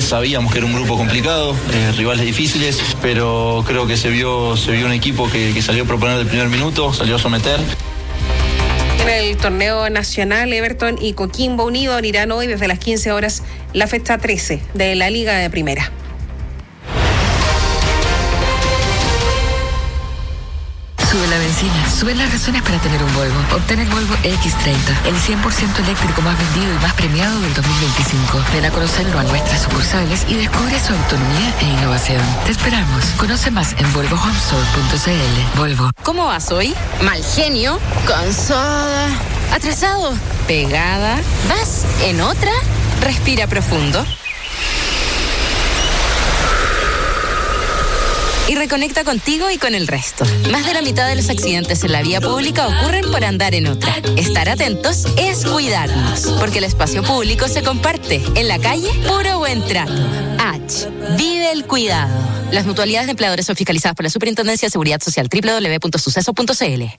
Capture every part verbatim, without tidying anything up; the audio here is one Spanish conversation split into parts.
sabíamos que era un grupo complicado, eh, rivales difíciles, pero creo que se vio, se vio un equipo que, que salió a proponer del primer minuto, salió a someter. En el torneo nacional, Everton y Coquimbo Unido abrirán hoy desde las quince horas la fecha trece de la Liga de Primera. Sube la benzina, suben las razones para tener un Volvo. Obtén el Volvo equis treinta, el cien por ciento eléctrico más vendido y más premiado del dos mil veinticinco. Ven a conocerlo a nuestras sucursales y descubre su autonomía e innovación. Te esperamos. Conoce más en volvo home store punto c l. Volvo. ¿Cómo vas hoy? Mal genio, cansada, atrasado, pegada. ¿Vas en otra? Respira profundo. Y reconecta contigo y con el resto. Más de la mitad de los accidentes en la vía pública ocurren por andar en otra. Estar atentos es cuidarnos, porque el espacio público se comparte. En la calle, puro buen trato. H. Vive el cuidado. Las mutualidades de empleadores son fiscalizadas por la Superintendencia de Seguridad Social. doble u doble u doble u punto suceso punto c l.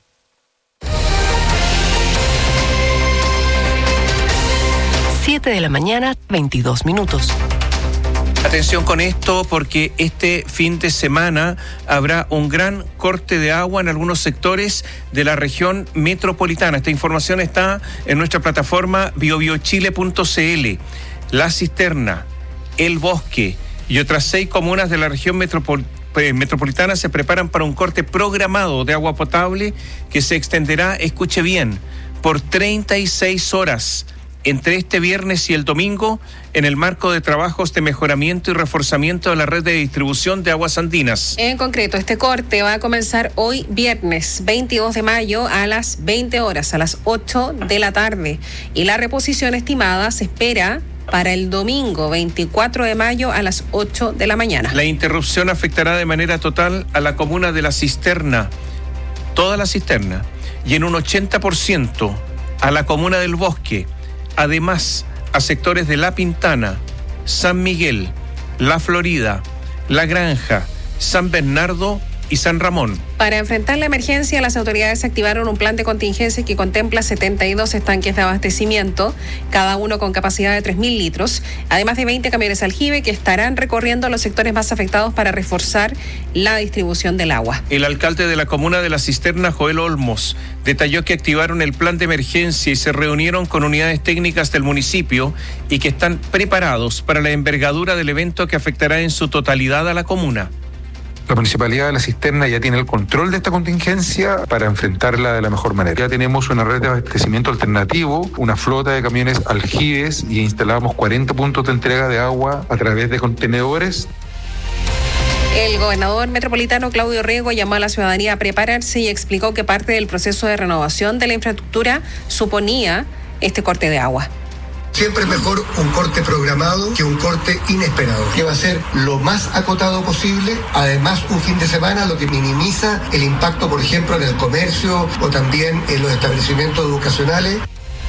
siete de la mañana, veintidós minutos. Atención con esto, porque este fin de semana habrá un gran corte de agua en algunos sectores de la región metropolitana. Esta información está en nuestra plataforma bio bio chile punto c l. La Cisterna, El Bosque y otras seis comunas de la región metropol- metropolitana se preparan para un corte programado de agua potable que se extenderá, escuche bien, por treinta y seis horas. Entre este viernes y el domingo, en el marco de trabajos de mejoramiento y reforzamiento de la red de distribución de aguas andinas. En concreto, este corte va a comenzar hoy viernes veintidós de mayo a las veinte horas, a las ocho de la tarde. Y la reposición estimada se espera para el domingo veinticuatro de mayo a las ocho de la mañana. La interrupción afectará de manera total a la comuna de La Cisterna, toda La Cisterna, y en un ochenta por ciento a la comuna del Bosque. Además, a sectores de La Pintana, San Miguel, La Florida, La Granja, San Bernardo y San Ramón. Para enfrentar la emergencia, las autoridades activaron un plan de contingencia que contempla setenta y dos estanques de abastecimiento, cada uno con capacidad de tres mil litros, además de veinte camiones aljibe que estarán recorriendo los sectores más afectados para reforzar la distribución del agua. El alcalde de la comuna de La Cisterna, Joel Olmos, detalló que activaron el plan de emergencia y se reunieron con unidades técnicas del municipio y que están preparados para la envergadura del evento que afectará en su totalidad a la comuna. La Municipalidad de La Cisterna ya tiene el control de esta contingencia para enfrentarla de la mejor manera. Ya tenemos una red de abastecimiento alternativo, una flota de camiones aljibes y instalamos cuarenta puntos de entrega de agua a través de contenedores. El gobernador metropolitano Claudio Rego llamó a la ciudadanía a prepararse y explicó que parte del proceso de renovación de la infraestructura suponía este corte de agua. Siempre es mejor un corte programado que un corte inesperado, que va a ser lo más acotado posible, además un fin de semana, lo que minimiza el impacto, por ejemplo, en el comercio o también en los establecimientos educacionales.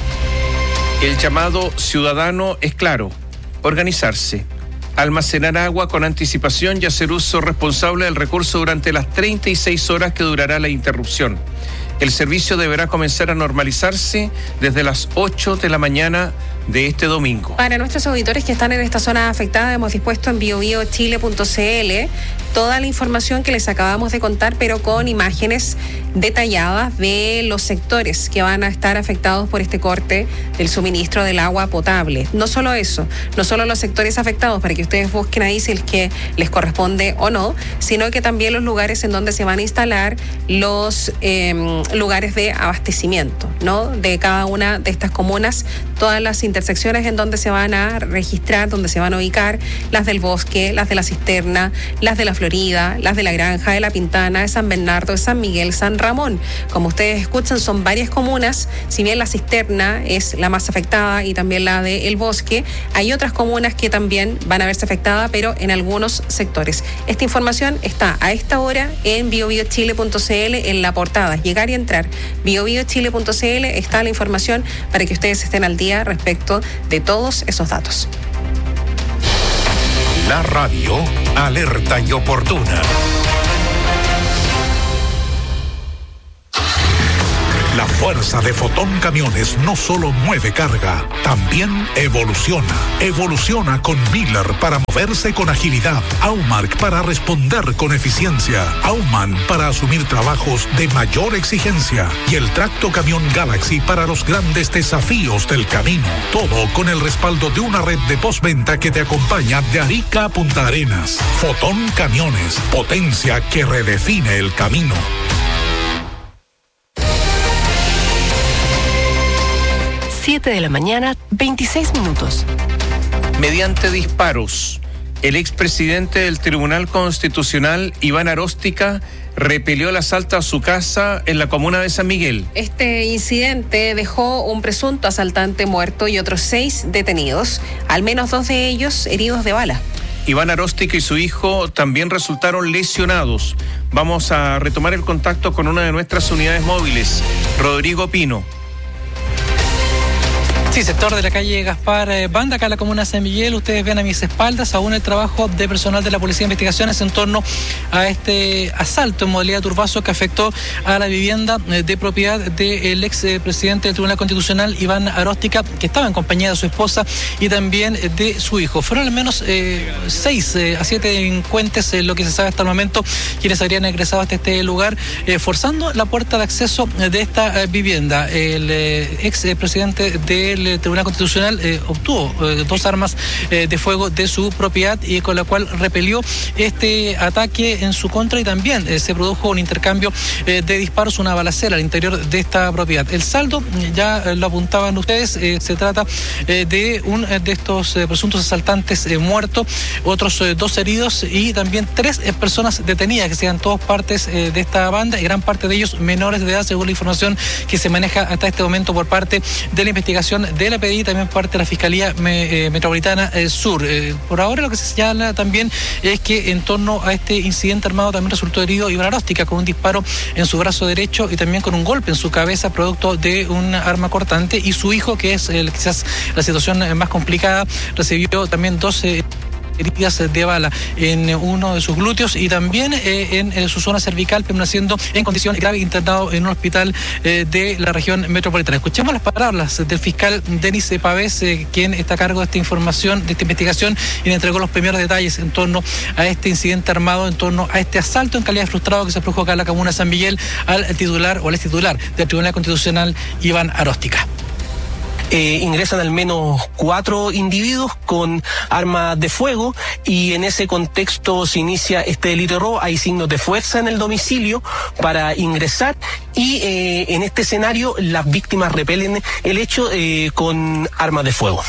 El llamado ciudadano es claro: organizarse, almacenar agua con anticipación y hacer uso responsable del recurso durante las treinta y seis horas que durará la interrupción. El servicio deberá comenzar a normalizarse desde las ocho de la mañana de este domingo. Para nuestros auditores que están en esta zona afectada, hemos dispuesto en bio bio chile punto c l toda la información que les acabamos de contar, pero con imágenes detalladas de los sectores que van a estar afectados por este corte del suministro del agua potable. No solo eso, no solo los sectores afectados, para que ustedes busquen ahí si es que les corresponde o no, sino que también los lugares en donde se van a instalar los eh, lugares de abastecimiento, ¿no? De cada una de estas comunas, todas las intersecciones en donde se van a registrar, donde se van a ubicar, las del Bosque, las de La Cisterna, las de La Florida, las de La Granja, de La Pintana, de San Bernardo, de San Miguel, San Ramón. Como ustedes escuchan, son varias comunas. Si bien La Cisterna es la más afectada y también la de El Bosque, hay otras comunas que también van a verse afectadas, pero en algunos sectores. Esta información está a esta hora en bio bio chile punto c l en la portada. Llegar y entrar. bio bio chile punto c l está la información para que ustedes estén al día respecto de todos esos datos. La radio alerta y oportuna. La fuerza de Fotón Camiones no solo mueve carga, también evoluciona. Evoluciona con Miller para moverse con agilidad, Aumark para responder con eficiencia, Auman para asumir trabajos de mayor exigencia y el Tracto Camión Galaxy para los grandes desafíos del camino. Todo con el respaldo de una red de postventa que te acompaña de Arica a Punta Arenas. Fotón Camiones, potencia que redefine el camino. siete de la mañana, veintiséis minutos. Mediante disparos, el expresidente del Tribunal Constitucional, Iván Aróstica, repelió el asalto a su casa en la comuna de San Miguel. Este incidente dejó un presunto asaltante muerto y otros seis detenidos, al menos dos de ellos heridos de bala. Iván Aróstica y su hijo también resultaron lesionados. Vamos a retomar el contacto con una de nuestras unidades móviles, Rodrigo Pino. Sí, sector de la calle Gaspar eh, Banda, acá en la comuna de San Miguel. Ustedes ven a mis espaldas aún el trabajo de personal de la Policía de Investigaciones en torno a este asalto en modalidad turbazo que afectó a la vivienda eh, de propiedad del ex eh, presidente del Tribunal Constitucional, Iván Aróstica, que estaba en compañía de su esposa y también eh, de su hijo. Fueron al menos eh, seis eh, a siete delincuentes, eh, lo que se sabe hasta el momento, quienes habrían egresado hasta este lugar, eh, forzando la puerta de acceso de esta eh, vivienda. El eh, ex eh, presidente del el Tribunal Constitucional eh, obtuvo eh, dos armas eh, de fuego de su propiedad y con la cual repelió este ataque en su contra y también eh, se produjo un intercambio eh, de disparos, una balacera al interior de esta propiedad. El saldo, ya eh, lo apuntaban ustedes, eh, se trata eh, de un eh, de estos eh, presuntos asaltantes eh, muertos, otros eh, dos heridos y también tres eh, personas detenidas, que sean todos partes eh, de esta banda y gran parte de ellos menores de edad, según la información que se maneja hasta este momento por parte de la investigación de la P D I, también parte de la Fiscalía me, eh, Metropolitana eh, Sur. Eh, por ahora lo que se señala también es que en torno a este incidente armado también resultó herido Iván Aróstica con un disparo en su brazo derecho y también con un golpe en su cabeza producto de un arma cortante, y su hijo, que es el, quizás la situación más complicada, recibió también doce heridas de bala en uno de sus glúteos y también eh, en, en su zona cervical, permaneciendo en condición grave, internado en un hospital eh, de la región metropolitana. Escuchemos las palabras del fiscal Denis Pavés, eh, quien está a cargo de esta información, de esta investigación, y le entregó los primeros detalles en torno a este incidente armado, en torno a este asalto en calidad de frustrado que se produjo acá en la comuna de San Miguel al titular o al ex titular del Tribunal Constitucional, Iván Aróstica. Eh, ingresan al menos cuatro individuos con armas de fuego y en ese contexto se inicia este delito de robo. Hay signos de fuerza en el domicilio para ingresar y eh, en este escenario las víctimas repelen el hecho eh, con armas de fuego.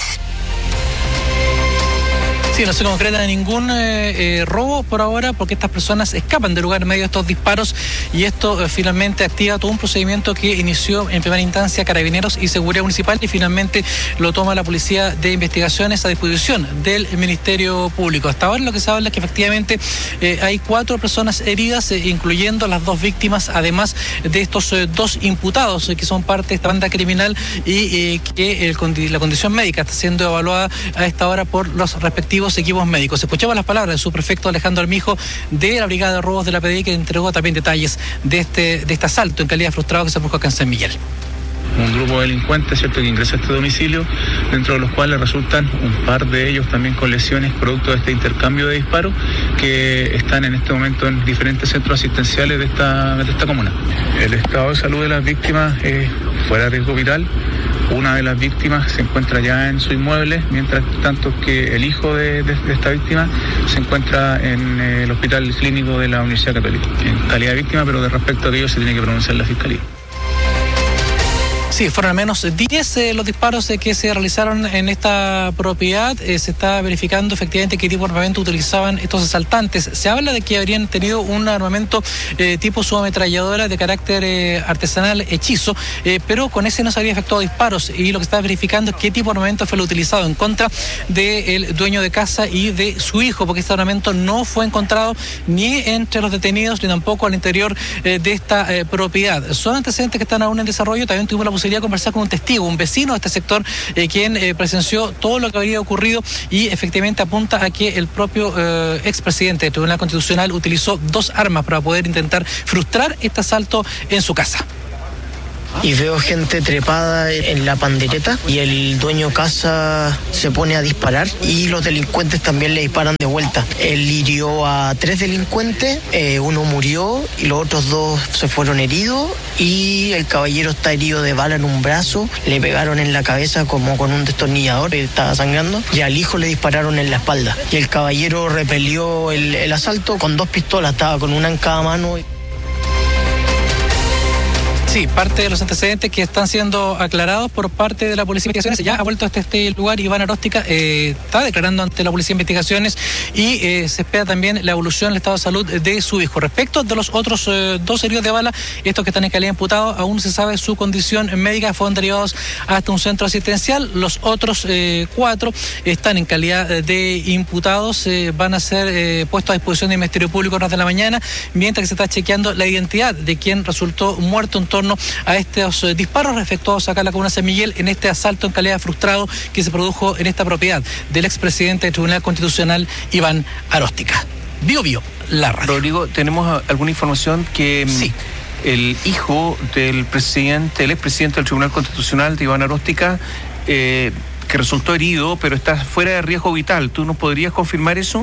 Sí, no se concreta ningún eh, eh, robo por ahora, porque estas personas escapan del lugar en medio de estos disparos y esto eh, finalmente activa todo un procedimiento que inició en primera instancia Carabineros y Seguridad Municipal y finalmente lo toma la Policía de Investigaciones a disposición del Ministerio Público. Hasta ahora lo que se habla es que efectivamente eh, hay cuatro personas heridas, eh, incluyendo las dos víctimas, además de estos eh, dos imputados eh, que son parte de esta banda criminal y eh, que el, la condición médica está siendo evaluada a esta hora por los respectivos equipos médicos. Escuchamos las palabras del subprefecto Alejandro Armijo de la Brigada de Robos de la P D I, que entregó también detalles de este, de este asalto en calidad frustrado que se produjo acá en San Miguel. Un grupo de delincuentes, ¿cierto?, que ingresa a este domicilio, dentro de los cuales resultan un par de ellos también con lesiones producto de este intercambio de disparos, que están en este momento en diferentes centros asistenciales de esta, de esta comuna. El estado de salud de las víctimas es fuera de riesgo vital. Una de las víctimas se encuentra ya en su inmueble, mientras tanto que el hijo de, de, de esta víctima se encuentra en eh, el Hospital Clínico de la Universidad Católica, en calidad de víctima, pero de respecto a aquello se tiene que pronunciar la Fiscalía. Sí, fueron al menos diez eh, los disparos eh, que se realizaron en esta propiedad. Eh, se está verificando efectivamente qué tipo de armamento utilizaban estos asaltantes. Se habla de que habrían tenido un armamento eh, tipo subametralladora de carácter eh, artesanal hechizo, eh, pero con ese no se habría efectuado disparos y lo que se está verificando es qué tipo de armamento fue lo utilizado en contra del dueño de casa y de su hijo, porque este armamento no fue encontrado ni entre los detenidos ni tampoco al interior eh, de esta eh, propiedad. Son antecedentes que están aún en desarrollo. También tuvimos la posibilidad de conversar con un testigo, un vecino de este sector, eh, quien eh, presenció todo lo que habría ocurrido y efectivamente apunta a que el propio eh, expresidente del Tribunal Constitucional utilizó dos armas para poder intentar frustrar este asalto en su casa. y veo gente trepada en la pandereta y el dueño casa se pone a disparar y los delincuentes también le disparan de vuelta. Él hirió a tres delincuentes, eh, uno murió y los otros dos se fueron heridos y el caballero está herido de bala en un brazo, le pegaron en la cabeza como con un destornillador, estaba sangrando, y al hijo le dispararon en la espalda. Y el caballero repelió el, el asalto con dos pistolas, estaba con una en cada mano. Sí, parte de los antecedentes que están siendo aclarados por parte de la Policía de Investigaciones. Ya ha vuelto hasta este lugar Iván Aróstica, eh, está declarando ante la Policía de Investigaciones y eh, se espera también la evolución del estado de salud de su hijo. Respecto de los otros eh, dos heridos de bala, estos que están en calidad de imputados, aún no se sabe su condición médica, fueron derivados hasta un centro asistencial. Los otros eh, cuatro están en calidad de imputados, eh, van a ser eh, puestos a disposición del Ministerio Público a las de la mañana, mientras que se está chequeando la identidad de quien resultó muerto en torno a estos eh, disparos efectuados acá en la comuna de San Miguel en este asalto en calidad de frustrado que se produjo en esta propiedad del expresidente del Tribunal Constitucional, Iván Aróstica. Bio Bio, la radio. Rodrigo, ¿tenemos alguna información que sí. el hijo del presidente, el expresidente del Tribunal Constitucional, de Iván Aróstica, eh, que resultó herido, pero está fuera de riesgo vital? ¿Tú nos podrías confirmar eso?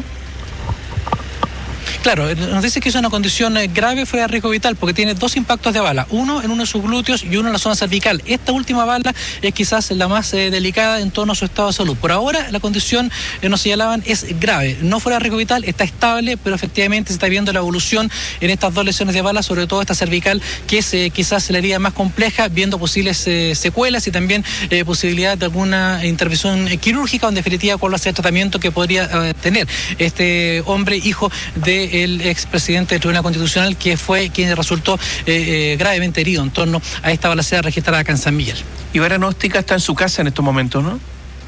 Claro, nos dice que es una condición grave fuera de riesgo vital porque tiene dos impactos de bala, uno en uno de sus glúteos y uno en la zona cervical. Esta última bala es quizás la más eh, delicada en torno a su estado de salud. Por ahora la condición, eh, nos señalaban, es grave, no fuera de riesgo vital, está estable, pero efectivamente se está viendo la evolución en estas dos lesiones de bala, sobre todo esta cervical, que es eh, quizás la herida más compleja, viendo posibles eh, secuelas y también eh, posibilidad de alguna intervención eh, quirúrgica o en definitiva cuál va a ser el tratamiento que podría eh, tener este hombre, hijo de el expresidente del Tribunal Constitucional, que fue quien resultó eh, eh, gravemente herido en torno a esta balacera registrada acá en San Miguel. Iván Aróstica está en su casa en estos momentos, ¿no?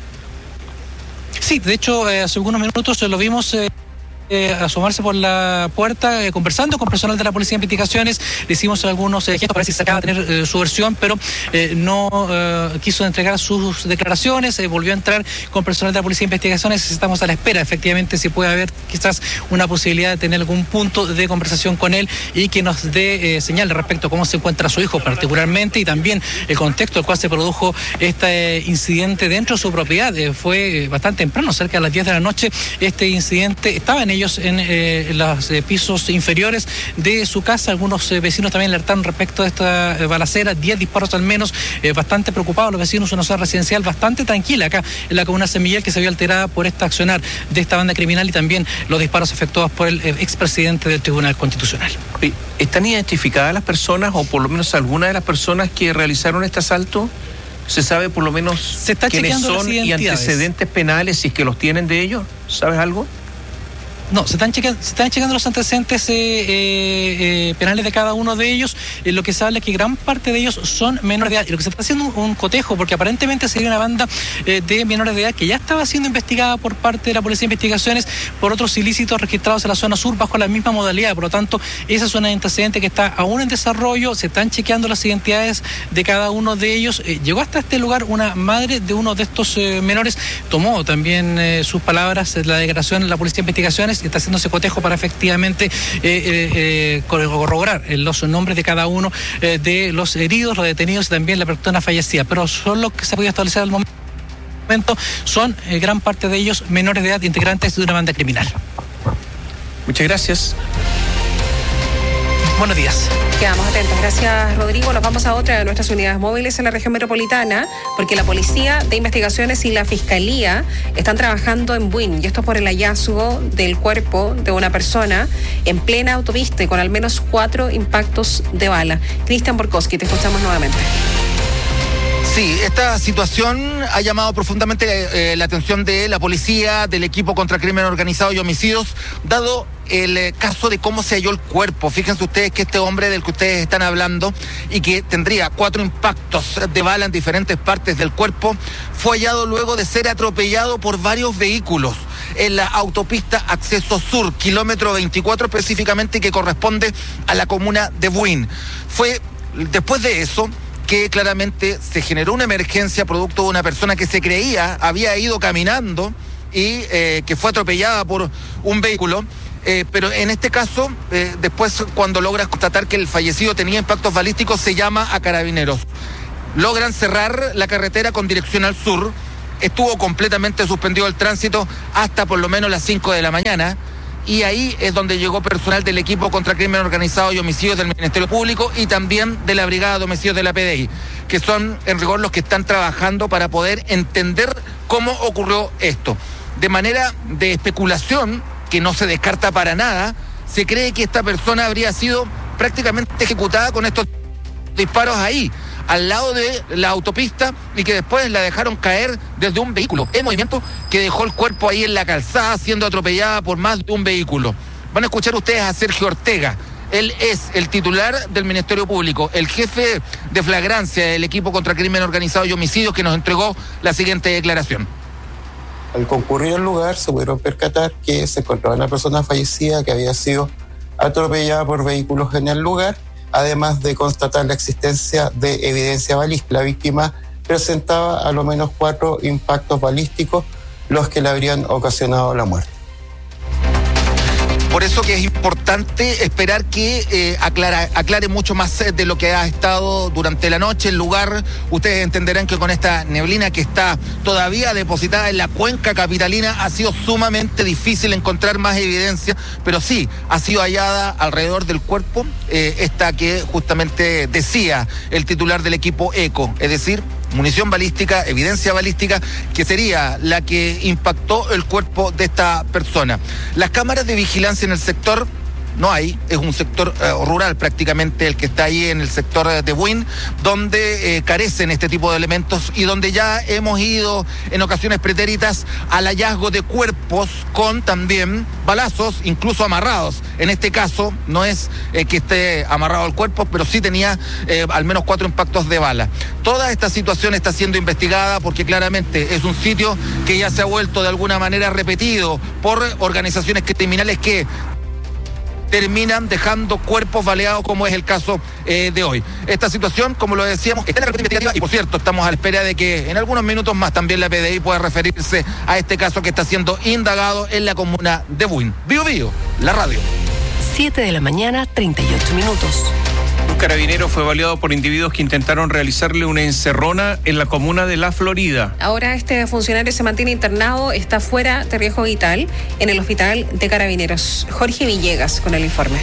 Sí, de hecho, eh, hace algunos minutos eh, lo vimos eh, Eh, asomarse por la puerta, eh, conversando con personal de la Policía de Investigaciones. Le hicimos algunos eh, gestos para ver si se acaba de tener eh, su versión, pero eh, no eh, quiso entregar sus declaraciones, eh, volvió a entrar con personal de la Policía de Investigaciones. Estamos a la espera, efectivamente, si puede haber quizás una posibilidad de tener algún punto de conversación con él y que nos dé eh, señal respecto a cómo se encuentra su hijo particularmente y también el contexto en el cual se produjo este incidente dentro de su propiedad. Eh, fue eh, bastante temprano, cerca de las diez de la noche, este incidente. Estaba en ellos en eh, los eh, pisos inferiores de su casa. Algunos eh, vecinos también alertaron respecto a esta eh, balacera, diez disparos al menos, eh, bastante preocupados los vecinos, una zona residencial bastante tranquila acá en la comuna de San Miguel, que se vio alterada por esta accionar de esta banda criminal y también los disparos efectuados por el eh, expresidente del Tribunal Constitucional. ¿Están identificadas las personas o por lo menos algunas de las personas que realizaron este asalto? ¿Se sabe por lo menos se está quiénes son y antecedentes penales, si es que los tienen de ellos? ¿Sabes algo? No, se están checando, se están checando los antecedentes eh, eh, eh, penales de cada uno de ellos. Eh, lo que se habla es que gran parte de ellos son menores de edad. Y lo que se está haciendo un, un cotejo, porque aparentemente sería una banda eh, de menores de edad que ya estaba siendo investigada por parte de la Policía de Investigaciones por otros ilícitos registrados en la zona sur bajo la misma modalidad. Por lo tanto, esa es una antecedente que está aún en desarrollo. Se están chequeando las identidades de cada uno de ellos. Eh, llegó hasta este lugar una madre de uno de estos eh, menores. Tomó también eh, sus palabras, eh, la declaración de la Policía de Investigaciones. Está haciendo ese cotejo para efectivamente eh, eh, eh, corroborar los nombres de cada uno eh, de los heridos, los detenidos y también la persona fallecida. Pero son los que se ha podido establecer al momento, son eh, gran parte de ellos menores de edad, integrantes de una banda criminal. Muchas gracias. Buenos días. Quedamos atentos. Gracias, Rodrigo. Nos vamos a otra de nuestras unidades móviles en la región metropolitana, porque la Policía de Investigaciones y la Fiscalía están trabajando en Buin, y esto por el hallazgo del cuerpo de una persona en plena autopista y con al menos cuatro impactos de bala. Cristian Borkowski, te escuchamos nuevamente. Sí, esta situación ha llamado profundamente eh, la atención de la policía, del equipo contra crimen organizado y homicidios, dado el eh, caso de cómo se halló el cuerpo. Fíjense ustedes que este hombre del que ustedes están hablando y que tendría cuatro impactos de bala en diferentes partes del cuerpo, fue hallado luego de ser atropellado por varios vehículos en la autopista Acceso Sur, kilómetro veinticuatro específicamente, que corresponde a la comuna de Buin. Fue después de eso que claramente se generó una emergencia producto de una persona que se creía había ido caminando y eh, que fue atropellada por un vehículo. Eh, pero en este caso, eh, después cuando logras constatar que el fallecido tenía impactos balísticos, se llama a Carabineros. Logran cerrar la carretera con dirección al sur. Estuvo completamente suspendido el tránsito hasta por lo menos las cinco de la mañana. Y ahí es donde llegó personal del equipo contra crimen organizado y homicidios del Ministerio Público y también de la Brigada de Homicidios de la P D I, que son en rigor los que están trabajando para poder entender cómo ocurrió esto. De manera de especulación, que no se descarta para nada, se cree que esta persona habría sido prácticamente ejecutada con estos disparos ahí, al lado de la autopista, y que después la dejaron caer desde un vehículo en movimiento que dejó el cuerpo ahí en la calzada siendo atropellada por más de un vehículo. Van a escuchar ustedes a Sergio Ortega. Él es el titular del Ministerio Público, el jefe de flagrancia del equipo contra crimen organizado y homicidios, que nos entregó la siguiente declaración. Al concurrir al lugar se pudieron percatar que se encontraba una persona fallecida que había sido atropellada por vehículos en el lugar, además de constatar la existencia de evidencia balística. La víctima presentaba a lo menos cuatro impactos balísticos, los que le habrían ocasionado la muerte. Por eso que es importante esperar que eh, aclara, aclare mucho más de lo que ha estado durante la noche. El lugar, ustedes entenderán que con esta neblina que está todavía depositada en la cuenca capitalina, ha sido sumamente difícil encontrar más evidencia, pero sí, ha sido hallada alrededor del cuerpo eh, esta que justamente decía el titular del equipo ECO, es decir, munición balística, evidencia balística, que sería la que impactó el cuerpo de esta persona. Las cámaras de vigilancia en el sector no hay, es un sector eh, rural prácticamente el que está ahí en el sector de Buin, donde eh, carecen este tipo de elementos y donde ya hemos ido en ocasiones pretéritas al hallazgo de cuerpos con también balazos, incluso amarrados. En este caso no es eh, que esté amarrado al cuerpo, pero sí tenía eh, al menos cuatro impactos de bala. Toda esta situación está siendo investigada porque claramente es un sitio que ya se ha vuelto de alguna manera repetido por organizaciones criminales que terminan dejando cuerpos baleados, como es el caso eh, de hoy. Esta situación, como lo decíamos, está en la carpeta investigativa y, por cierto, estamos a la espera de que en algunos minutos más también la P D I pueda referirse a este caso que está siendo indagado en la comuna de Buin. Bío Bío, la radio. siete de la mañana, treinta y ocho minutos. Un carabinero fue baleado por individuos que intentaron realizarle una encerrona en la comuna de La Florida. Ahora este funcionario se mantiene internado, está fuera de riesgo vital en el hospital de Carabineros. Jorge Villegas con el informe.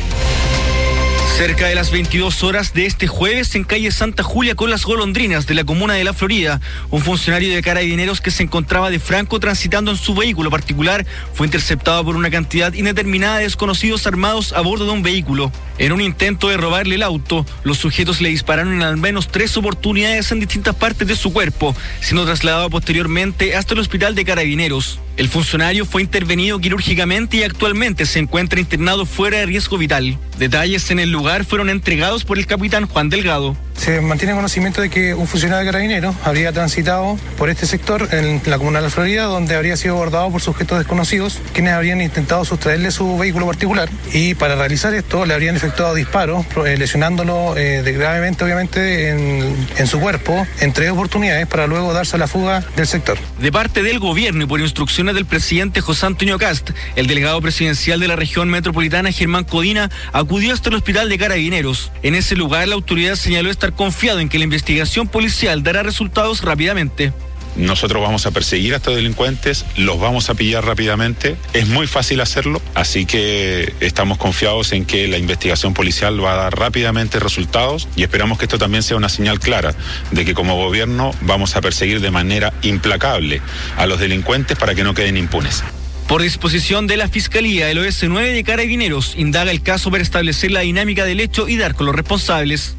Cerca de las veintidós horas de este jueves, en calle Santa Julia con las Golondrinas de la comuna de La Florida, un funcionario de Carabineros que se encontraba de franco transitando en su vehículo particular fue interceptado por una cantidad indeterminada de desconocidos armados a bordo de un vehículo. En un intento de robarle el auto, los sujetos le dispararon en al menos tres oportunidades en distintas partes de su cuerpo, siendo trasladado posteriormente hasta el hospital de Carabineros. El funcionario fue intervenido quirúrgicamente y actualmente se encuentra internado fuera de riesgo vital. Detalles en el lugar fueron entregados por el capitán Juan Delgado. Se mantiene conocimiento de que un funcionario de Carabineros habría transitado por este sector en la comuna de La Florida, donde habría sido abordado por sujetos desconocidos, quienes habrían intentado sustraerle su vehículo particular, y para realizar esto le habrían efectuado disparos, eh, lesionándolo eh, de gravemente, obviamente, en, en su cuerpo, en tres oportunidades, para luego darse a la fuga del sector. De parte del gobierno y por instrucciones del presidente José Antonio Cast, el delegado presidencial de la región metropolitana, Germán Codina, acudió hasta el hospital de Carabineros. En ese lugar, la autoridad señaló estar confiado en que la investigación policial dará resultados rápidamente. Nosotros vamos a perseguir a estos delincuentes, los vamos a pillar rápidamente. Es muy fácil hacerlo, así que estamos confiados en que la investigación policial va a dar rápidamente resultados y esperamos que esto también sea una señal clara de que como gobierno vamos a perseguir de manera implacable a los delincuentes para que no queden impunes. Por disposición de la Fiscalía, el O S nueve de Carabineros indaga el caso para establecer la dinámica del hecho y dar con los responsables.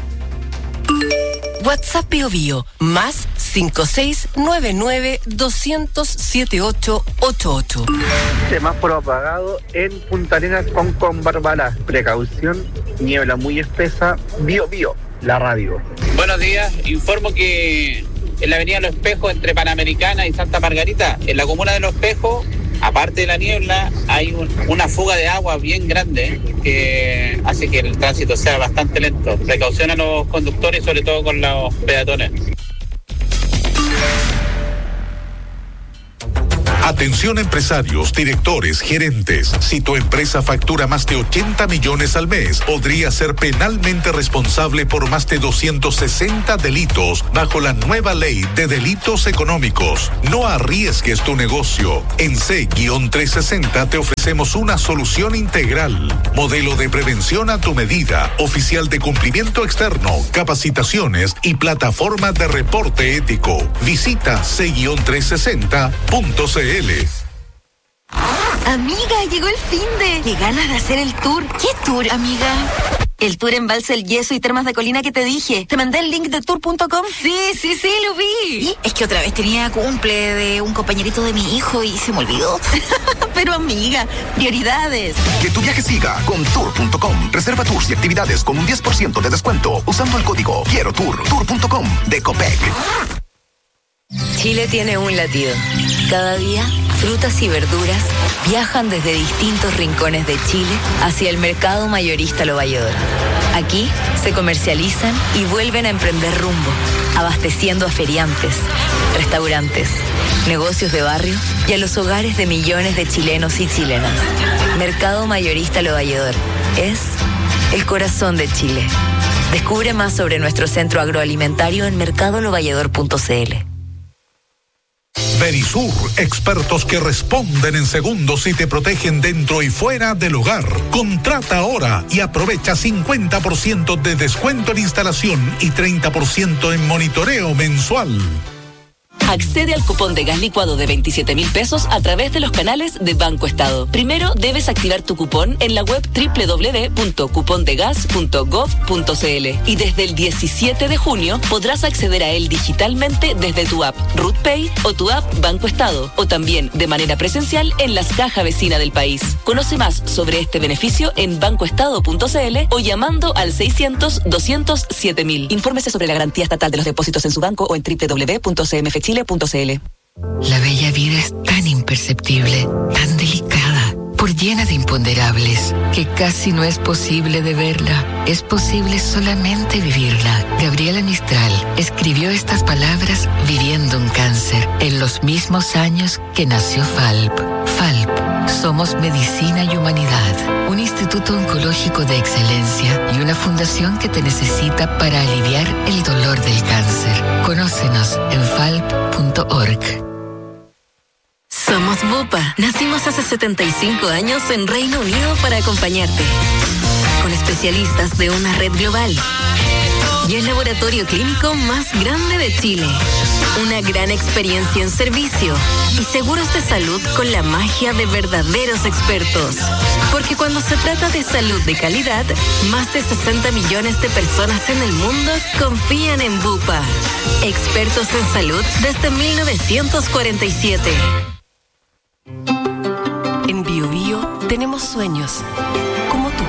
WhatsApp Bio Bio, más cinco seis nueve nueve dos cero cero siete ocho ocho ocho. Semáforo apagado en Punta Arenas con Conbarbalá. Precaución, niebla muy espesa. Bio Bio, la radio. Buenos días, informo que en la avenida Los Espejos, entre Panamericana y Santa Margarita, en la comuna de Los Espejos, aparte de la niebla, hay un, una fuga de agua bien grande que hace que el tránsito sea bastante lento. Precaución a los conductores y sobre todo con los peatones. Atención empresarios, directores, gerentes. Si tu empresa factura más de ochenta millones al mes, podría ser penalmente responsable por más de doscientos sesenta delitos bajo la nueva ley de delitos económicos. No arriesgues tu negocio. En C trescientos sesenta te ofrecemos una solución integral. Modelo de prevención a tu medida, oficial de cumplimiento externo, capacitaciones y plataforma de reporte ético. Visita C trescientos sesenta punto c l. Amiga, llegó el finde. Qué ganas de hacer el tour. ¿Qué tour, amiga? El tour Embalse El Yeso y Termas de Colina que te dije. ¿Te mandé el link de tour punto com? Sí, sí, sí, lo vi. ¿Y? Es que otra vez tenía cumple de un compañerito de mi hijo y se me olvidó. Pero amiga, prioridades. Que tu viaje siga con tour punto com. Reserva tours y actividades con un diez por ciento de descuento usando el código Quiero Tour. tour punto com de Copec. Chile tiene un latido. Cada día, frutas y verduras viajan desde distintos rincones de Chile hacia el mercado mayorista Lo Valledor. Aquí se comercializan y vuelven a emprender rumbo, abasteciendo a feriantes, restaurantes, negocios de barrio y a los hogares de millones de chilenos y chilenas. Mercado mayorista Lo Valledor es el corazón de Chile. Descubre más sobre nuestro centro agroalimentario en mercado lo valledor punto c l. Verisur, expertos que responden en segundos y te protegen dentro y fuera del hogar. Contrata ahora y aprovecha cincuenta por ciento de descuento en instalación y treinta por ciento en monitoreo mensual. Accede al cupón de gas licuado de veintisiete mil pesos a través de los canales de Banco Estado. Primero debes activar tu cupón en la web doble u doble u doble u punto cupondegas punto gov punto c l y desde el diecisiete de junio podrás acceder a él digitalmente desde tu app RutPay o tu app Banco Estado o también de manera presencial en las cajas vecinas del país. Conoce más sobre este beneficio en bancoestado punto c l o llamando al seiscientos, doscientos, siete mil. Infórmese sobre la garantía estatal de los depósitos en su banco o en doble u doble u doble u punto c m f chile punto c l. La bella vida es tan imperceptible, tan delicada, por llena de imponderables, que casi no es posible de verla. Es posible solamente vivirla. Gabriela Mistral escribió estas palabras viviendo un cáncer, en los mismos años que nació FALP. FALP, somos medicina y humanidad, un instituto oncológico de excelencia y una fundación que te necesita para aliviar el dolor del cáncer. Conócenos en falp punto org. Somos Bupa. Nacimos hace setenta y cinco años en Reino Unido para acompañarte. Con especialistas de una red global. Y el laboratorio clínico más grande de Chile. Una gran experiencia en servicio. Y seguros de salud con la magia de verdaderos expertos. Porque cuando se trata de salud de calidad, más de sesenta millones de personas en el mundo confían en Bupa. Expertos en salud desde mil novecientos cuarenta y siete. En Bio Bio tenemos sueños, como tú.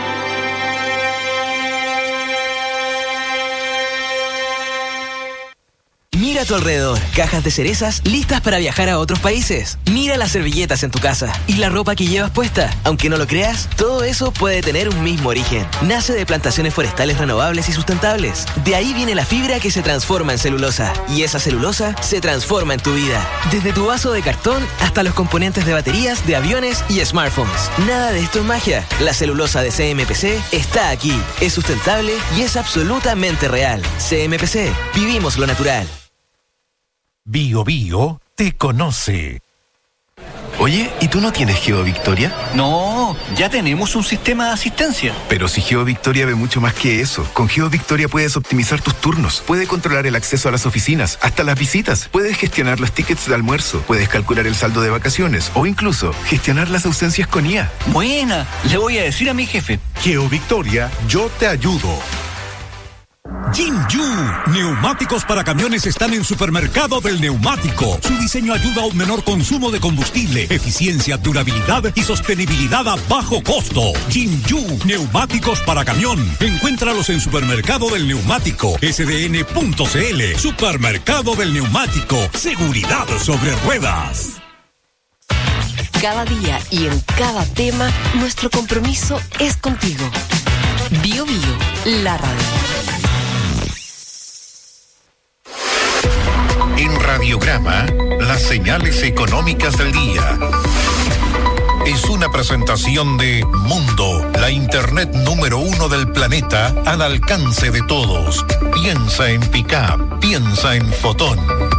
Mira a tu alrededor, cajas de cerezas listas para viajar a otros países. Mira las servilletas en tu casa y la ropa que llevas puesta. Aunque no lo creas, todo eso puede tener un mismo origen. Nace de plantaciones forestales renovables y sustentables. De ahí viene la fibra que se transforma en celulosa. Y esa celulosa se transforma en tu vida. Desde tu vaso de cartón hasta los componentes de baterías, de aviones y smartphones. Nada de esto es magia. La celulosa de C M P C está aquí. Es sustentable y es absolutamente real. C M P C, vivimos lo natural. Bio Bio te conoce. Oye, ¿y tú no tienes GeoVictoria? No, ya tenemos un sistema de asistencia. Pero si GeoVictoria ve mucho más que eso. Con GeoVictoria puedes optimizar tus turnos, puedes controlar el acceso a las oficinas, hasta las visitas, puedes gestionar los tickets de almuerzo, puedes calcular el saldo de vacaciones o incluso gestionar las ausencias con I A. Buena, le voy a decir a mi jefe. GeoVictoria, yo te ayudo. Jinju, neumáticos para camiones están en Supermercado del Neumático. Su diseño ayuda a un menor consumo de combustible, eficiencia, durabilidad y sostenibilidad a bajo costo. Jinju, neumáticos para camión. Encuéntralos en Supermercado del Neumático, S D N punto c l. Supermercado del Neumático, seguridad sobre ruedas. Cada día y en cada tema, nuestro compromiso es contigo. Bio Bio, la radio. En Radiograma las señales económicas del día. Es una presentación de Mundo, la internet número uno del planeta al alcance de todos. Piensa en Pickup, piensa en Fotón.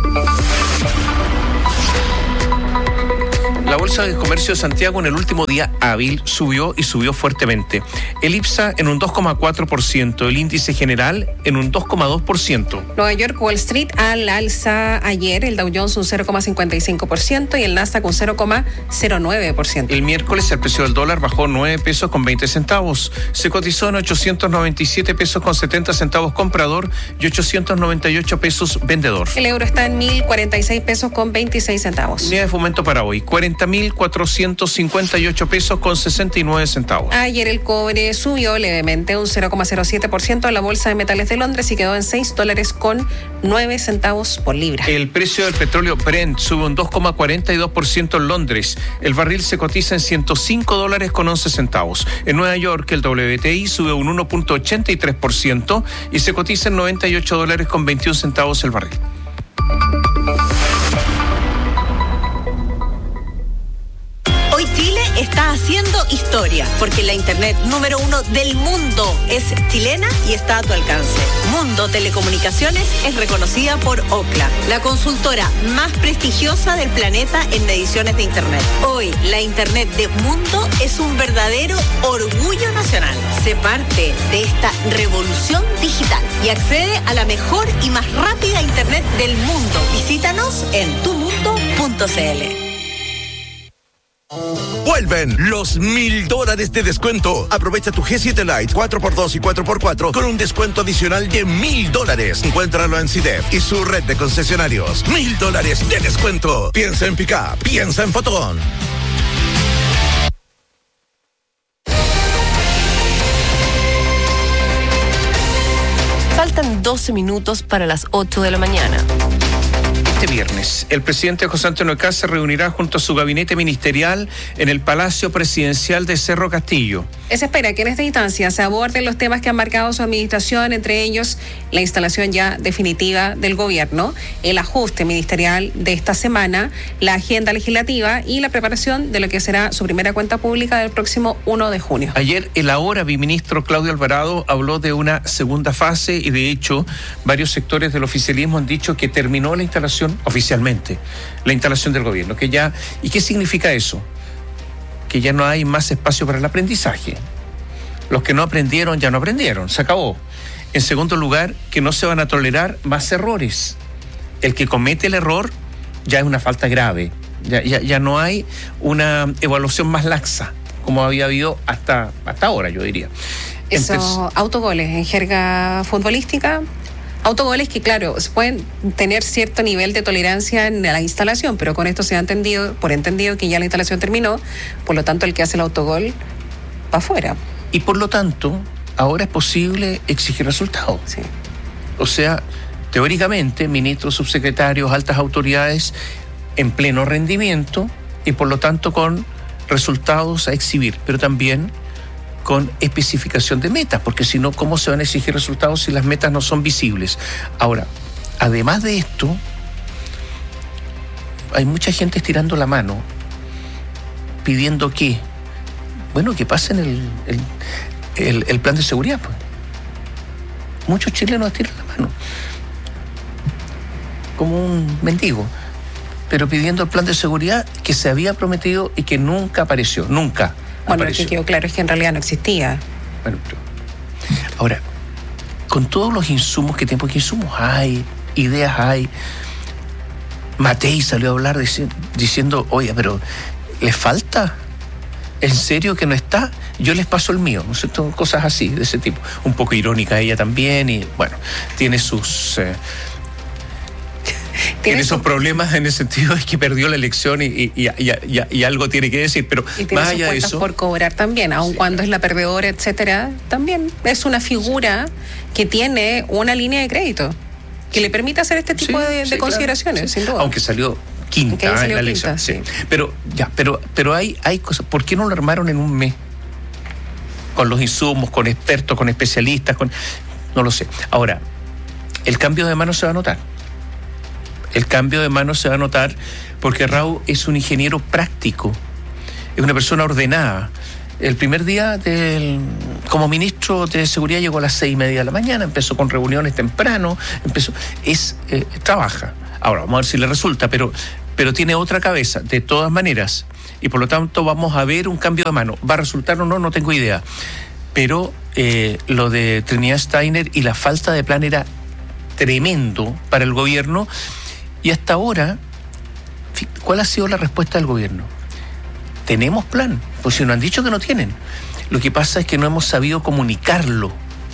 La Bolsa de Comercio de Santiago en el último día hábil subió y subió fuertemente. El IPSA en un dos coma cuatro por ciento, el índice general en un dos coma dos por ciento. Nueva York, Wall Street al alza ayer, el Dow Jones un cero coma cincuenta y cinco por ciento y el Nasdaq un cero coma cero nueve por ciento. El miércoles el precio del dólar bajó nueve pesos con veinte centavos. Se cotizó en ochocientos noventa y siete pesos con setenta centavos comprador y ochocientos noventa y ocho pesos vendedor. El euro está en mil cuarenta y seis pesos con veintiséis centavos. Unidad de fomento para hoy, cuarenta mil cuatrocientos cincuenta y ocho pesos con sesenta y nueve centavos. Ayer el cobre subió levemente un cero coma cero siete por ciento en la Bolsa de Metales de Londres y quedó en seis dólares con nueve centavos por libra. El precio del petróleo Brent sube un dos coma cuarenta y dos por ciento en Londres. El barril se cotiza en ciento cinco dólares con once centavos. En Nueva York el W T I sube un uno coma ochenta y tres por ciento y se cotiza en noventa y ocho dólares con veintiún centavos el barril. Hoy Chile está haciendo historia, porque la internet número uno del mundo es chilena y está a tu alcance. Mundo Telecomunicaciones es reconocida por Ookla, la consultora más prestigiosa del planeta en mediciones de internet. Hoy, la internet de Mundo es un verdadero orgullo nacional. Sé parte de esta revolución digital y accede a la mejor y más rápida internet del mundo. Visítanos en tu mundo punto c l. Vuelven los mil dólares de descuento. Aprovecha tu G siete Lite cuatro por dos y cuatro por cuatro con un descuento adicional de mil dólares. Encuéntralo en C I D E F y su red de concesionarios. Mil dólares de descuento. Piensa en Pickup, piensa en Fotón. Faltan doce minutos para las ocho de la mañana. Este viernes, el presidente José Antonio Kast se reunirá junto a su gabinete ministerial en el Palacio Presidencial de Cerro Castillo. Se espera que en esta instancia se aborden los temas que han marcado su administración, entre ellos la instalación ya definitiva del gobierno, el ajuste ministerial de esta semana, la agenda legislativa y la preparación de lo que será su primera cuenta pública del próximo uno de junio. Ayer el ahora biministro Claudio Alvarado habló de una segunda fase y de hecho varios sectores del oficialismo han dicho que terminó la instalación oficialmente, la instalación del gobierno, que ya, ¿y qué significa eso? Que ya no hay más espacio para el aprendizaje. Los que no aprendieron ya no aprendieron, se acabó. En segundo lugar, que no se van a tolerar más errores. El que comete el error ya es una falta grave, ya, ya, ya no hay una evaluación más laxa como había habido hasta, hasta ahora, yo diría. Esos Entonces, autogoles en jerga futbolística. Autogoles que, claro, pueden tener cierto nivel de tolerancia en la instalación, pero con esto se ha entendido, por entendido que ya la instalación terminó, por lo tanto el que hace el autogol va afuera. Y por lo tanto, ahora es posible exigir resultados. Sí. O sea, teóricamente, ministros, subsecretarios, altas autoridades en pleno rendimiento y por lo tanto con resultados a exhibir, pero también con especificación de metas, porque si no, ¿cómo se van a exigir resultados si las metas no son visibles? Ahora, además de esto, hay mucha gente estirando la mano, pidiendo que, bueno, que pasen el, el, el, el plan de seguridad. Pues. Muchos chilenos estiran la mano, como un mendigo, pero pidiendo el plan de seguridad que se había prometido y que nunca apareció, nunca. Bueno, lo que quedó claro es que en realidad no existía. Bueno, pero ahora, con todos los insumos que tenemos, que insumos hay, ideas hay. Matei salió a hablar dici- diciendo, oye, pero ¿les falta? ¿En serio que no está? Yo les paso el mío, ¿no es cierto? Cosas así, de ese tipo. Un poco irónica ella también y, bueno, tiene sus... Eh, Tiene esos su... problemas en el sentido de que perdió la elección y, y, y, y, y algo tiene que decir, pero y más allá de eso... por cobrar también, aun sí, cuando claro. es la perdedora, etcétera, también es una figura que tiene una línea de crédito que sí. le permite hacer este tipo sí, de, sí, de consideraciones, claro, sí. sin duda. Aunque salió quinta Aunque salió en la quinta, elección, sí. sí. Pero ya, pero, pero hay, hay cosas. ¿Por qué no lo armaron en un mes? Con los insumos, con expertos, con especialistas, con no lo sé. Ahora, el cambio de mano se va a notar. El cambio de mano se va a notar porque Raúl es un ingeniero práctico, es una persona ordenada. El primer día del, como ministro de Seguridad llegó a las seis y media de la mañana, empezó con reuniones temprano, empezó, es, eh, trabaja. Ahora, vamos a ver si le resulta, pero, pero tiene otra cabeza, de todas maneras, y por lo tanto vamos a ver un cambio de mano. ¿Va a resultar o no? No tengo idea. Pero eh, lo de Trinidad Steiner y la falta de plan era tremendo para el gobierno, y hasta ahora, ¿cuál ha sido la respuesta del gobierno? Tenemos plan, pues si nos han dicho que no tienen. Lo que pasa es que no hemos sabido comunicarlo.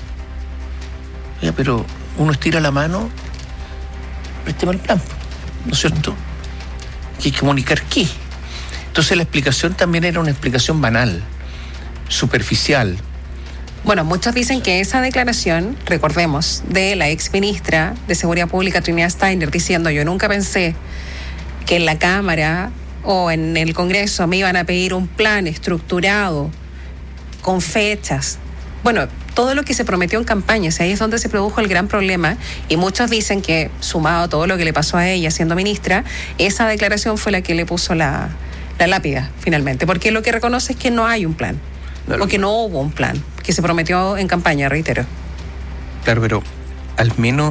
Oiga, pero uno estira la mano, présteme el plan, ¿no es cierto? ¿Hay que comunicar qué? Entonces la explicación también era una explicación banal, superficial. Bueno, muchos dicen que esa declaración, recordemos, de la ex ministra de Seguridad Pública, Trinidad Steiner, diciendo yo nunca pensé que en la Cámara o en el Congreso me iban a pedir un plan estructurado, con fechas. Bueno, todo lo que se prometió en campaña, ahí es donde se produjo el gran problema, y muchos dicen que, sumado a todo lo que le pasó a ella siendo ministra, esa declaración fue la que le puso la, la lápida, finalmente, porque lo que reconoce es que no hay un plan, claro, o que no hubo un plan, que se prometió en campaña, reitero. Claro, pero al menos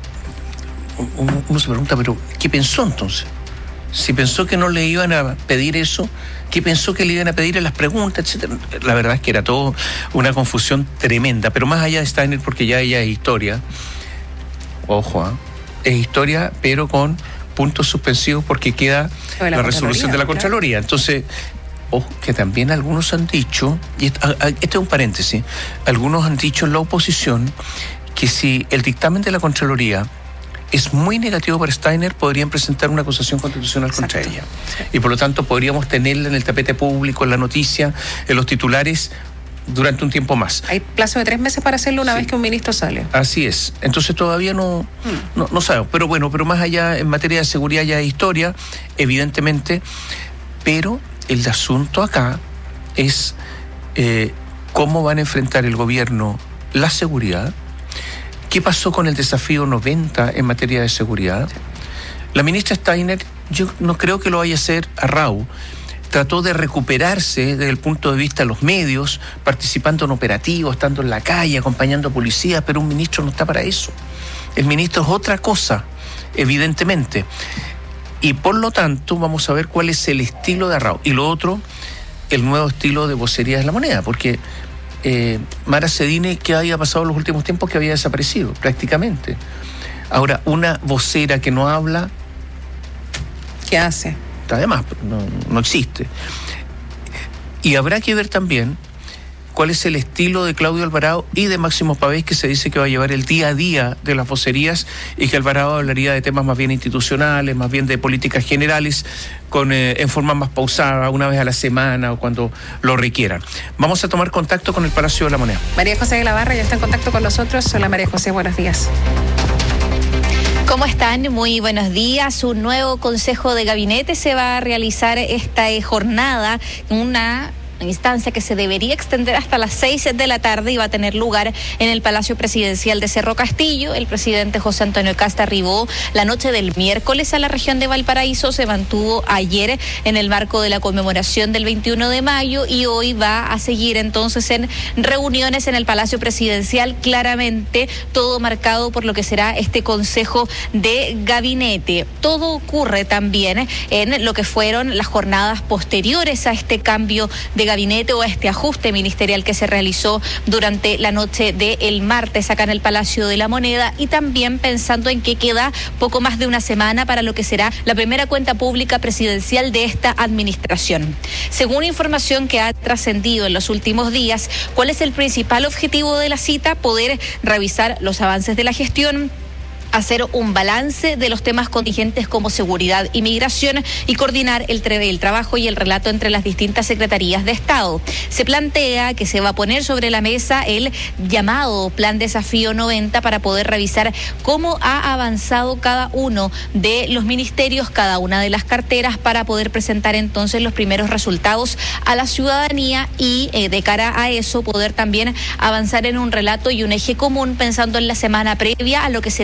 uno, uno se pregunta, pero ¿qué pensó entonces? Si pensó que no le iban a pedir eso, ¿qué pensó que le iban a pedir en las preguntas, etcétera? La verdad es que era todo una confusión tremenda. Pero más allá de Steiner, porque ya ella es historia, ojo, ¿eh? es historia, pero con puntos suspensivos porque queda la, la resolución de la Contraloría. Claro. Entonces, ojo, que también algunos han dicho, y este, este es un paréntesis, algunos han dicho en la oposición que si el dictamen de la Contraloría es muy negativo para Steiner, podrían presentar una acusación constitucional contra ella. Y por lo tanto podríamos tenerla en el tapete público, en la noticia, en los titulares, durante un tiempo más. Hay plazo de tres meses para hacerlo una sí. vez que un ministro sale. Así es. Entonces todavía no, hmm. no, no sabemos. Pero bueno, pero más allá, en materia de seguridad ya hay historia, evidentemente, pero el asunto acá es eh, cómo van a enfrentar el gobierno la seguridad. ¿Qué pasó con el desafío noventa en materia de seguridad? La ministra Steiner, yo no creo que lo vaya a hacer a Raúl. Trató de recuperarse desde el punto de vista de los medios, participando en operativos, estando en la calle, acompañando a policías, pero un ministro no está para eso. El ministro es otra cosa, evidentemente. Y por lo tanto vamos a ver cuál es el estilo de Raúl. Y lo otro, el nuevo estilo de vocería de la moneda, porque Eh, Mara Cedini, ¿qué había pasado en los últimos tiempos? Que había desaparecido prácticamente. Ahora, una vocera que no habla, ¿qué hace? Además, no, no existe. Y habrá que ver también cuál es el estilo de Claudio Alvarado y de Máximo Pavés, que se dice que va a llevar el día a día de las vocerías, y que Alvarado hablaría de temas más bien institucionales, más bien de políticas generales, con eh, en forma más pausada, una vez a la semana o cuando lo requieran. Vamos a tomar contacto con el Palacio de la Moneda. María José de la Barra ya está en contacto con nosotros. Hola María José, buenos días. ¿Cómo están? Muy buenos días. Un nuevo consejo de gabinete se va a realizar esta jornada, una instancia que se debería extender hasta las seis de la tarde y va a tener lugar en el Palacio Presidencial de Cerro Castillo. El presidente José Antonio Kast arribó la noche del miércoles a la región de Valparaíso, se mantuvo ayer en el marco de la conmemoración del veintiuno de mayo y hoy va a seguir entonces en reuniones en el Palacio Presidencial, claramente todo marcado por lo que será este Consejo de Gabinete. Todo ocurre también en lo que fueron las jornadas posteriores a este cambio de gabinete o a este ajuste ministerial que se realizó durante la noche del martes acá en el Palacio de la Moneda, y también pensando en que queda poco más de una semana para lo que será la primera cuenta pública presidencial de esta administración. Según información que ha trascendido en los últimos días, ¿cuál es el principal objetivo de la cita? Poder revisar los avances de la gestión, hacer un balance de los temas contingentes como seguridad y migración y coordinar el, tra- el trabajo y el relato entre las distintas secretarías de Estado. Se plantea que se va a poner sobre la mesa el llamado Plan Desafío noventa para poder revisar cómo ha avanzado cada uno de los ministerios, cada una de las carteras, para poder presentar entonces los primeros resultados a la ciudadanía y eh, de cara a eso poder también avanzar en un relato y un eje común pensando en la semana previa a lo que será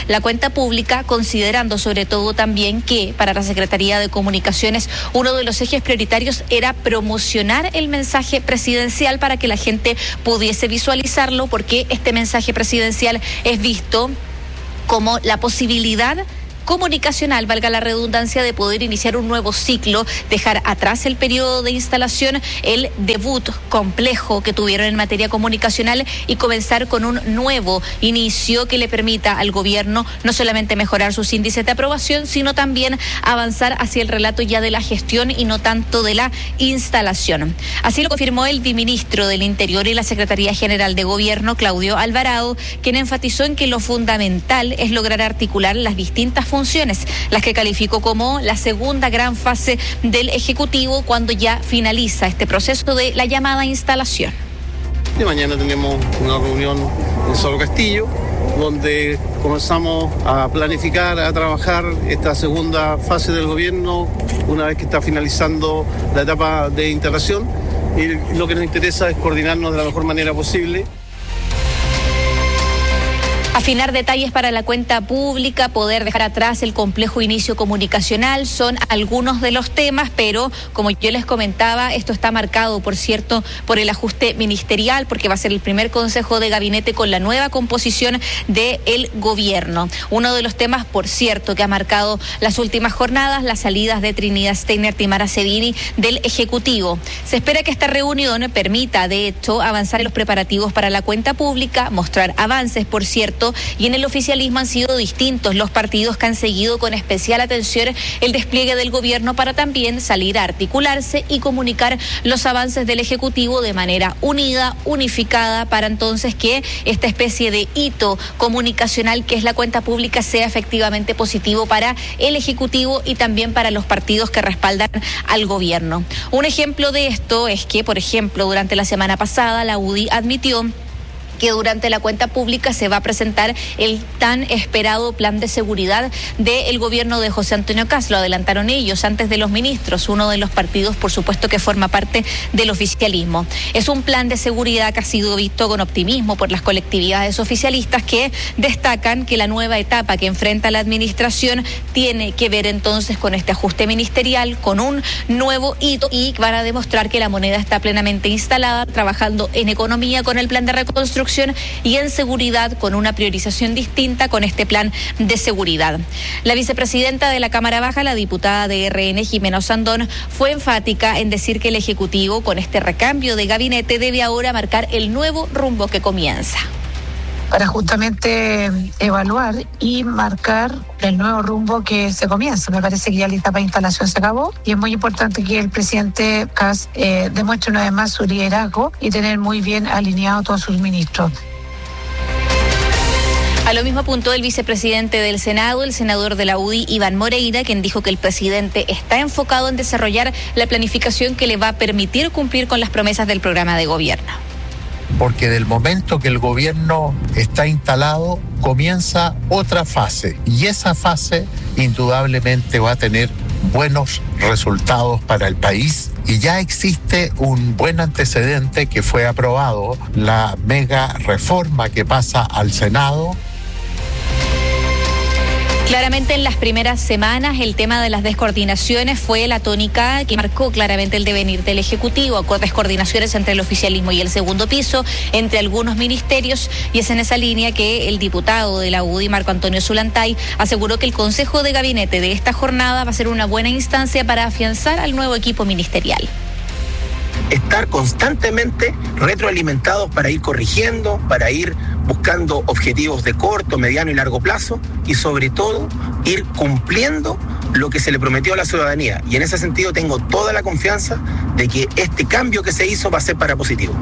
la cuenta pública, considerando sobre todo también que para la Secretaría de Comunicaciones uno de los ejes prioritarios era promocionar el mensaje presidencial para que la gente pudiese visualizarlo, porque este mensaje presidencial es visto como la posibilidad comunicacional, valga la redundancia, de poder iniciar un nuevo ciclo, dejar atrás el periodo de instalación, el debut complejo que tuvieron en materia comunicacional y comenzar con un nuevo inicio que le permita al gobierno no solamente mejorar sus índices de aprobación, sino también avanzar hacia el relato ya de la gestión y no tanto de la instalación. Así lo confirmó el viceministro del Interior y la Secretaría General de Gobierno, Claudio Alvarado, quien enfatizó en que lo fundamental es lograr articular las distintas funciones, las que calificó como la segunda gran fase del Ejecutivo cuando ya finaliza este proceso de la llamada instalación. De mañana tenemos una reunión en Cerro Castillo, donde comenzamos a planificar, a trabajar esta segunda fase del gobierno, una vez que está finalizando la etapa de instalación, y lo que nos interesa es coordinarnos de la mejor manera posible. Afinar detalles para la cuenta pública, poder dejar atrás el complejo inicio comunicacional, son algunos de los temas, pero como yo les comentaba, esto está marcado, por cierto, por el ajuste ministerial, porque va a ser el primer consejo de gabinete con la nueva composición del gobierno. Uno de los temas, por cierto, que ha marcado las últimas jornadas, las salidas de Trinidad Steiner y Mara Cedini del Ejecutivo. Se espera que esta reunión permita, de hecho, avanzar en los preparativos para la cuenta pública, mostrar avances, por cierto, y en el oficialismo han sido distintos los partidos que han seguido con especial atención el despliegue del gobierno para también salir a articularse y comunicar los avances del Ejecutivo de manera unida, unificada, para entonces que esta especie de hito comunicacional que es la cuenta pública sea efectivamente positivo para el Ejecutivo y también para los partidos que respaldan al gobierno. Un ejemplo de esto es que, por ejemplo, durante la semana pasada la U D I admitió que durante la cuenta pública se va a presentar el tan esperado plan de seguridad del gobierno de José Antonio Kast. Lo adelantaron ellos antes de los ministros, uno de los partidos, por supuesto, que forma parte del oficialismo. Es un plan de seguridad que ha sido visto con optimismo por las colectividades oficialistas, que destacan que la nueva etapa que enfrenta la administración tiene que ver entonces con este ajuste ministerial, con un nuevo hito, y van a demostrar que la moneda está plenamente instalada, trabajando en economía con el plan de reconstrucción y en seguridad con una priorización distinta con este plan de seguridad. La vicepresidenta de la Cámara Baja, la diputada de R N, Jimena Osandón, fue enfática en decir que el Ejecutivo, con este recambio de gabinete, debe ahora marcar el nuevo rumbo que comienza. Para justamente evaluar y marcar el nuevo rumbo que se comienza. Me parece que ya la etapa de instalación se acabó y es muy importante que el presidente Kast eh, demuestre una vez más su liderazgo y tener muy bien alineado a todos sus ministros. A lo mismo apuntó el vicepresidente del Senado, el senador de la U D I, Iván Moreira, quien dijo que el presidente está enfocado en desarrollar la planificación que le va a permitir cumplir con las promesas del programa de gobierno. Porque del momento que el gobierno está instalado, comienza otra fase. Y esa fase indudablemente va a tener buenos resultados para el país. Y ya existe un buen antecedente que fue aprobado, la mega reforma que pasa al Senado. Claramente en las primeras semanas el tema de las descoordinaciones fue la tónica que marcó claramente el devenir del Ejecutivo, con descoordinaciones entre el oficialismo y el segundo piso, entre algunos ministerios, y es en esa línea que el diputado de la U D I, Marco Antonio Zulantay, aseguró que el Consejo de Gabinete de esta jornada va a ser una buena instancia para afianzar al nuevo equipo ministerial. Estar constantemente retroalimentados para ir corrigiendo, para ir buscando objetivos de corto, mediano y largo plazo, y sobre todo ir cumpliendo lo que se le prometió a la ciudadanía. Y en ese sentido tengo toda la confianza de que este cambio que se hizo va a ser para positivo.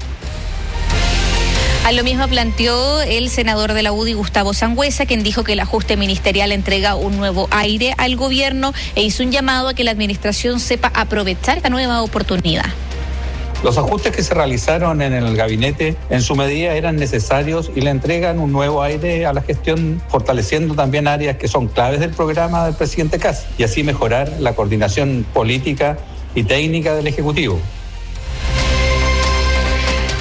A lo mismo planteó el senador de la U D I, Gustavo Sangüesa, quien dijo que el ajuste ministerial entrega un nuevo aire al gobierno e hizo un llamado a que la administración sepa aprovechar esta nueva oportunidad. Los ajustes que se realizaron en el gabinete en su medida eran necesarios y le entregan un nuevo aire a la gestión, fortaleciendo también áreas que son claves del programa del presidente Kast y así mejorar la coordinación política y técnica del Ejecutivo.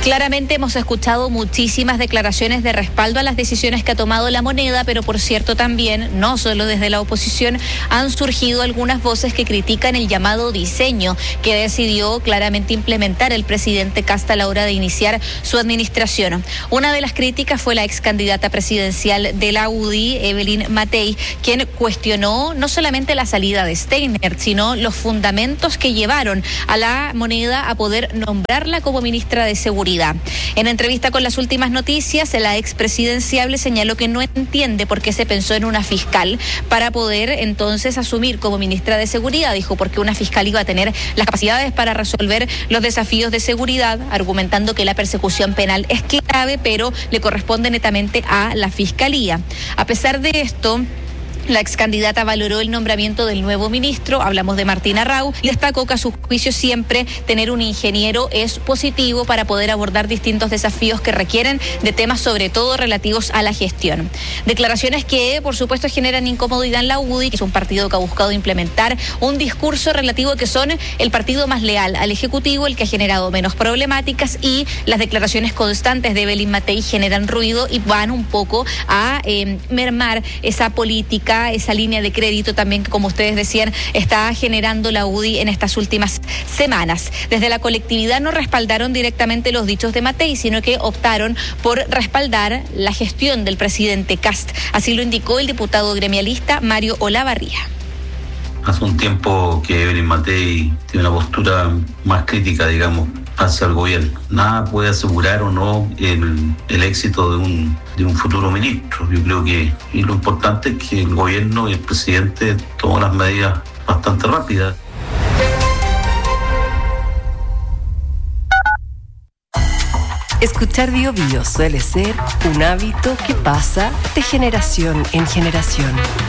Claramente hemos escuchado muchísimas declaraciones de respaldo a las decisiones que ha tomado la moneda, pero por cierto también, no solo desde la oposición, han surgido algunas voces que critican el llamado diseño que decidió claramente implementar el presidente Kast a la hora de iniciar su administración. Una de las críticas fue la ex candidata presidencial de la U D I, Evelyn Matei, quien cuestionó no solamente la salida de Steiner, sino los fundamentos que llevaron a la moneda a poder nombrarla como ministra de Seguridad. En entrevista con Las Últimas Noticias, la expresidenciable señaló que no entiende por qué se pensó en una fiscal para poder entonces asumir como ministra de Seguridad. Dijo porque una fiscal iba a tener las capacidades para resolver los desafíos de seguridad, argumentando que la persecución penal es clave, pero le corresponde netamente a la fiscalía. A pesar de esto, la ex candidata valoró el nombramiento del nuevo ministro, hablamos de Martín Arrau, y destacó que a su juicio siempre tener un ingeniero es positivo para poder abordar distintos desafíos que requieren de temas sobre todo relativos a la gestión. Declaraciones que por supuesto generan incomodidad en la U D I, que es un partido que ha buscado implementar un discurso relativo a que son el partido más leal al Ejecutivo, el que ha generado menos problemáticas, y las declaraciones constantes de Evelyn Matei generan ruido y van un poco a eh, mermar esa política, esa línea de crédito también que, como ustedes decían, está generando la U D I en estas últimas semanas. Desde la colectividad no respaldaron directamente los dichos de Matei, sino que optaron por respaldar la gestión del presidente Kast. Así lo indicó el diputado gremialista Mario Olavarría. Hace un tiempo que Evelyn Matei tiene una postura más crítica, digamos, hacia el gobierno. Nada puede asegurar o no el, el éxito de un, de un futuro ministro. Yo creo que y lo importante es que el gobierno y el presidente toman las medidas bastante rápidas. Escuchar Bio Bio suele ser un hábito que pasa de generación en generación.